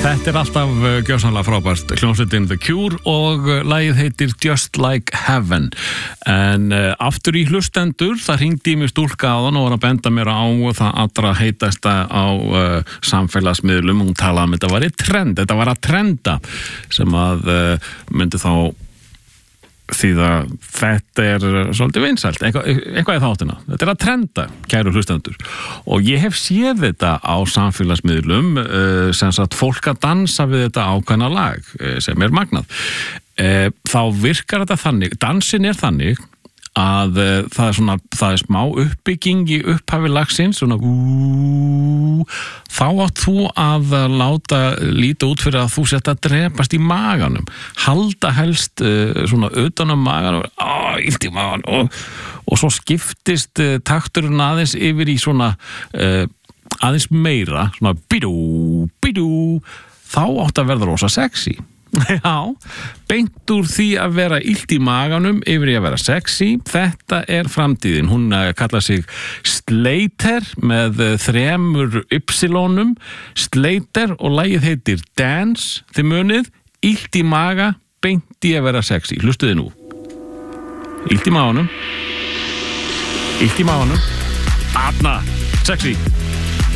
Þetta alltaf gjörsamlega frábært, hljómsveitin The Cure og lagið heitir Just Like Heaven. En aftur í hlustendur, það hringdi í mig stúlka áðan og var að benda mér á það allra heitasta á samfélagsmiðlum. Hún talaði þetta var þetta var að trenda sem að myndi þá því að þetta svolítið vinsælt, eitthvað í þáttina. Þetta að trenda, kæru hlustendur. Og ég hef séð þetta á samfélagsmiðlum, sem sagt fólk að dansa við þetta ákveðna lag, sem magnað. Þá virkar þetta þannig, dansin þannig að það er smá uppbygging í upphafi lagsins, svona þá átt þú að láta líta út fyrir að þú sett að drepast í maganum, halda helst svona utan maganum, illt í magan og svo skiptist takturinn aðeins yfir í svona aðeins meira, svona bidú, þá átt að verða rosa sexy. Já, beint úr því að vera illt í maganum yfir í að vera sexy. Þetta framtíðin. Hún kallar sig Slater með 3 y-um, Slater, og lagið heitir Dance. Þið munið, illt í maga, beint í að vera sexy. Hlustuði nú. Illt í maganum. Illt í maganum. Þarna, sexy.